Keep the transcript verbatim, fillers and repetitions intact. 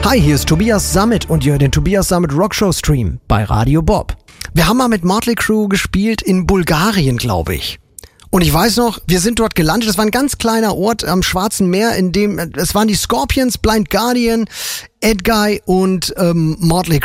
Hi, hier ist Tobias Sammet und ihr hört den Tobias Sammet Rockshow Stream bei Radio Bob. Wir haben mal mit Motley Crue gespielt in Bulgarien, glaube ich. Und ich weiß noch, wir sind dort gelandet. Das war ein ganz kleiner Ort am Schwarzen Meer, in dem es waren die Scorpions, Blind Guardian, Edguy und ähm, Motley